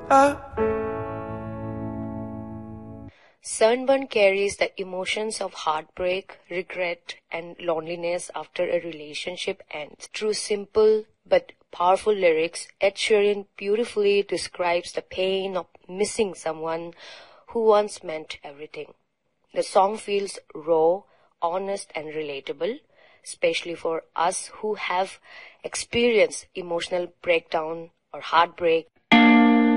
Sunburn carries the emotions of heartbreak, regret, and loneliness after a relationship ends. Through simple but powerful lyrics, Ed Sheeran beautifully describes the pain of missing someone who once meant everything. The song feels raw, honest, and relatable, especially for us who have experienced emotional breakdown or heartbreak